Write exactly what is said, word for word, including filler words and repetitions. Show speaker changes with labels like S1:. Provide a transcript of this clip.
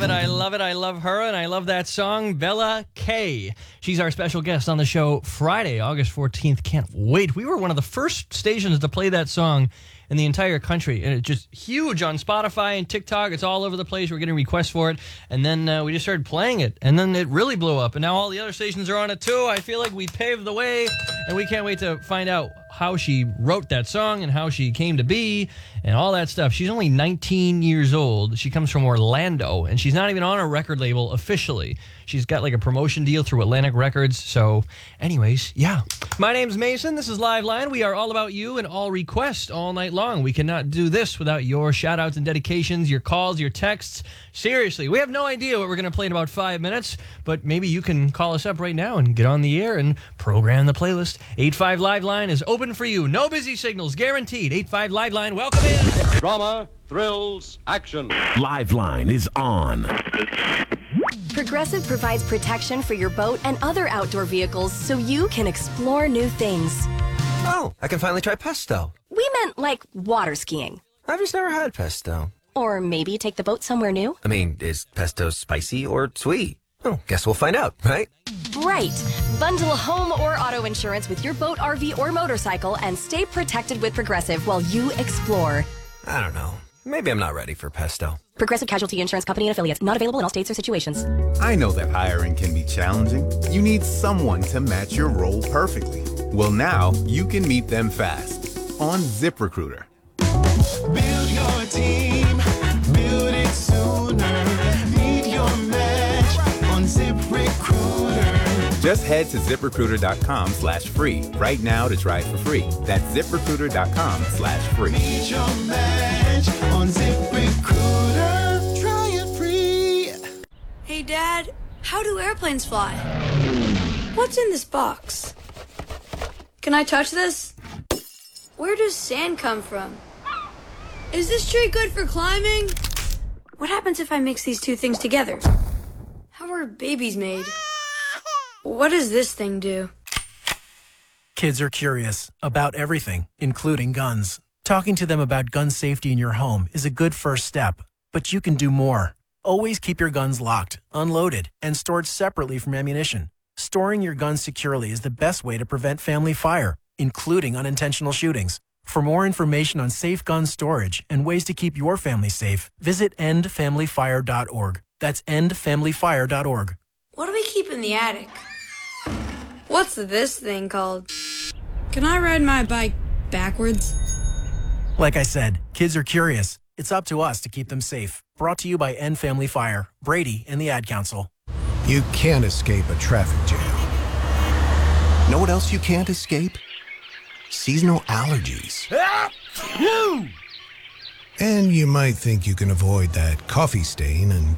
S1: it, I love it, I love her, and I love that song, Bella K. She's our special guest on the show Friday, August fourteenth. Can't wait. We were one of the first stations to play that song in the entire country, and it's just huge on Spotify and TikTok. It's all over the place. We're getting requests for it, and then uh, we just started playing it, and then it really blew up, and now all the other stations are on it too. I feel like we paved the way, and we can't wait to find out how she wrote that song and how she came to be and all that stuff. She's only nineteen years old. She comes from Orlando, and she's not even on a record label officially. She's got like a promotion deal through Atlantic Records. So anyways, yeah. My name's Mason. This is Live Line. We are all about you and all requests all night long. We cannot do this without your shout outs and dedications, your calls, your texts. Seriously, we have no idea what we're going to play in about five minutes, but maybe you can call us up right now and get on the air and program the playlist. eight five Live Line is open for you. No busy signals guaranteed. eight five Live Line, welcome in.
S2: Drama, thrills, action.
S3: Live Line is on.
S4: Progressive provides protection for your boat and other outdoor vehicles so you can explore new things.
S5: Oh, I can finally try pesto.
S4: We meant like water skiing.
S5: I've just never had pesto.
S4: Or maybe take the boat somewhere new.
S5: I mean, is pesto spicy or sweet? Oh, guess we'll find out, right?
S4: Right. Bundle home or auto insurance with your boat, R V, or motorcycle and stay protected with Progressive while you explore.
S5: I don't know. Maybe I'm not ready for pesto.
S4: Progressive Casualty Insurance Company and Affiliates. Not available in all states or situations.
S6: I know that hiring can be challenging. You need someone to match your role perfectly. Well, now you can meet them fast on ZipRecruiter.
S7: Build your team. Build it sooner. Meet your match on ZipRecruiter.
S6: Just head to ZipRecruiter.com slash free right now to try it for free. That's ZipRecruiter.com slash free.
S7: Meet your match on ZipRecruiter. Try it free.
S8: Hey, Dad, how do airplanes fly? What's in this box? Can I touch this? Where does sand come from? Is this tree good for climbing? What happens if I mix these two things together? How are babies made? What does this thing do?
S9: Kids are curious about everything, including guns. Talking to them about gun safety in your home is a good first step, but you can do more. Always keep your guns locked, unloaded, and stored separately from ammunition. Storing your guns securely is the best way to prevent family fire, including unintentional shootings. For more information on safe gun storage and ways to keep your family safe, visit end family fire dot org. That's end family fire dot org.
S8: What do we keep in the attic? What's this thing called? Can I ride my bike backwards?
S9: Like I said, kids are curious. It's up to us to keep them safe. Brought to you by End Family Fire, Brady, and the Ad Council.
S10: You can't escape a traffic jam. Know what else you can't escape? Seasonal allergies. And you might think you can avoid that coffee stain and